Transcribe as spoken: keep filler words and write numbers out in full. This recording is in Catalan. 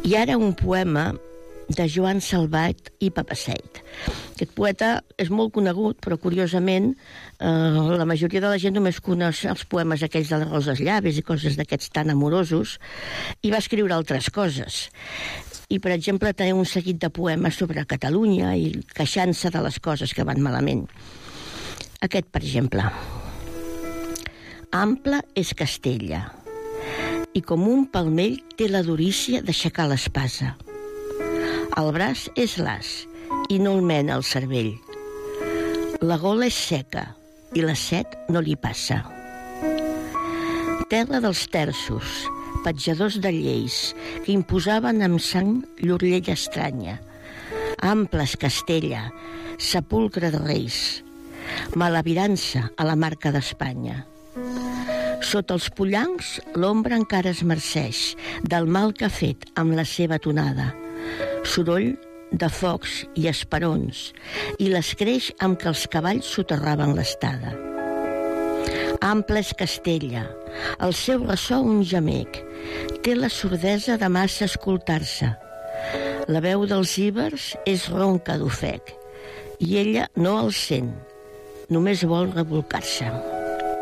I ara un poema de Joan Salvat i Papaseit. Aquest poeta és molt conegut, però curiosament eh, la majoria de la gent només coneix els poemes aquells de les roses llavis i coses d'aquests tan amorosos, i va escriure altres coses. I, per exemple, té un seguit de poemes sobre Catalunya i queixant-se de les coses que van malament. Aquest, per exemple. Ample és Castella, i com un palmell té la durícia d'aixecar l'espasa. El braç és l'as i no el mena el cervell. La gola és seca i la set no li passa. Terra dels terços, petjadors de lleis que imposaven amb sang llur llei estranya. Amples Castella, sepulcre de reis, malavirança a la marca d'Espanya. Sota els pollancs l'ombra encara es marceix del mal que ha fet amb la seva tonada. Soroll de focs i esperons, i l'escreix amb què els cavalls soterraven l'estada. Ample és Castella, el seu ressò un gemec, té la sordesa de massa escoltar-se. La veu dels íbers és ronca d'ofec, i ella no el sent, només vol rebolcar-se.